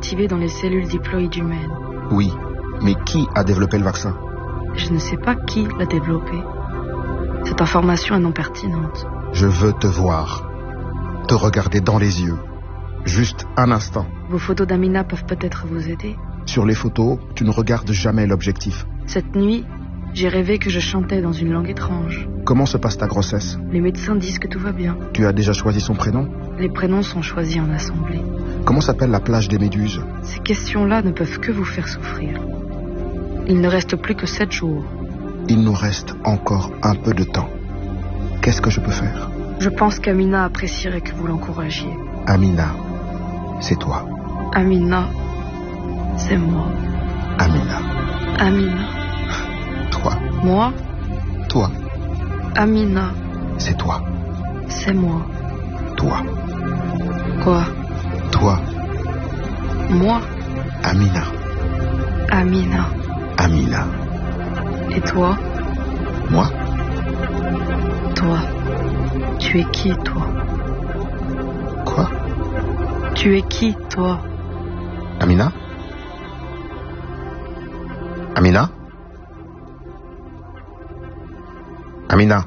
activée dans les cellules diploïdes humaines. Oui, mais qui a développé le vaccin? Je ne sais pas qui l'a développé. Cette information est non pertinente. Je veux te voir, te regarder dans les yeux. Juste un instant. Vos photos d'Amina peuvent peut-être vous aider. Sur les photos, tu ne regardes jamais l'objectif. Cette nuit, j'ai rêvé que je chantais dans une langue étrange. Comment se passe ta grossesse? Les médecins disent que tout va bien. Tu as déjà choisi son prénom? Les prénoms sont choisis en assemblée. Comment s'appelle la plage des Méduses? Ces questions-là ne peuvent que vous faire souffrir. Il ne reste plus que 7 jours. Il nous reste encore un peu de temps. Qu'est-ce que je peux faire? Je pense qu'Amina apprécierait que vous l'encouragiez. Amina, c'est toi. Amina, c'est moi. Amina. Amina. Toi. Moi? Toi. Amina. C'est toi. C'est moi. Toi. Quoi? Toi. Moi? Amina. Amina. Amina. Et toi? Moi? Toi. Tu es qui, toi? Quoi? Tu es qui, toi? Amina? Amina? Amina?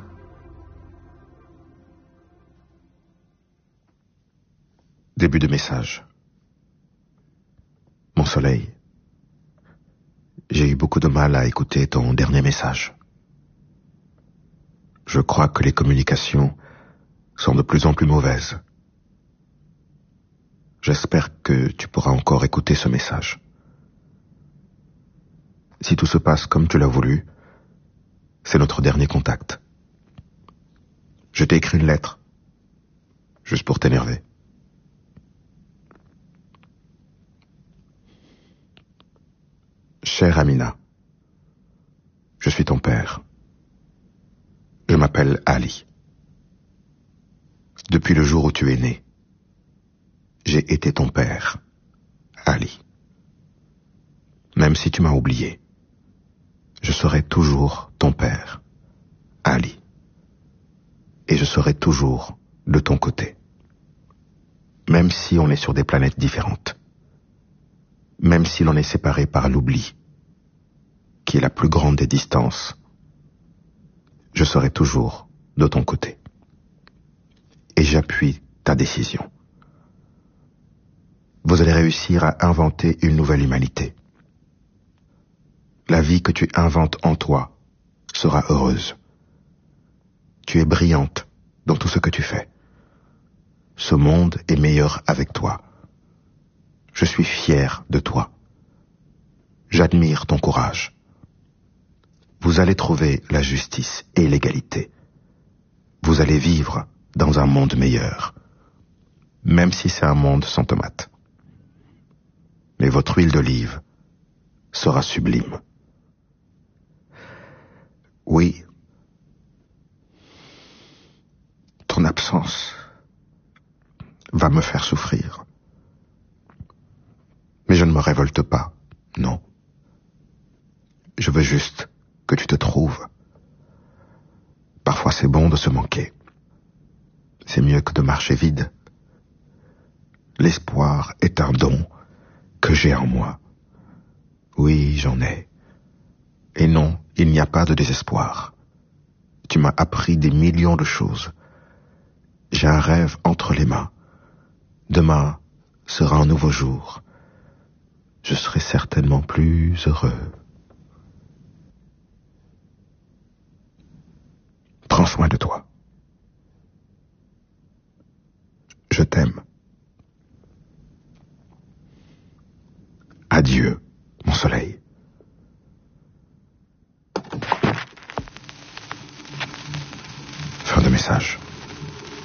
Début de message. Mon soleil, j'ai eu beaucoup de mal à écouter ton dernier message. Je crois que les communications sont de plus en plus mauvaises. J'espère que tu pourras encore écouter ce message. Si tout se passe comme tu l'as voulu, c'est notre dernier contact. Je t'ai écrit une lettre, juste pour t'énerver. Chère Amina, je suis ton père. Je m'appelle Ali. Depuis le jour où tu es né, j'ai été ton père, Ali. Même si tu m'as oublié, je serai toujours ton père, Ali. Et je serai toujours de ton côté. Même si on est sur des planètes différentes. Même si l'on est séparé par l'oubli, qui est la plus grande des distances, je serai toujours de ton côté. Et j'appuie ta décision. Vous allez réussir à inventer une nouvelle humanité. La vie que tu inventes en toi sera heureuse. Tu es brillante dans tout ce que tu fais. Ce monde est meilleur avec toi. Je suis fier de toi. J'admire ton courage. Vous allez trouver la justice et l'égalité. Vous allez vivre dans un monde meilleur, même si c'est un monde sans tomates. Mais votre huile d'olive sera sublime. Oui, ton absence va me faire souffrir. Mais je ne me révolte pas, non. Je veux juste que tu te trouves. Parfois c'est bon de se manquer. C'est mieux que de marcher vide. L'espoir est un don que j'ai en moi. Oui, j'en ai. Et non, il n'y a pas de désespoir. Tu m'as appris des millions de choses. J'ai un rêve entre les mains. Demain sera un nouveau jour. Je serai certainement plus heureux. Prends soin de toi. Je t'aime. Adieu, mon soleil. Fin de message.